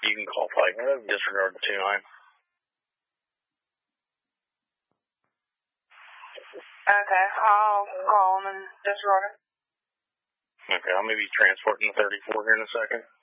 you can call Pike. Disregard the 2-9. Okay, I'll call him and disregard it. Okay, I'll maybe transport in the 34 here in a second.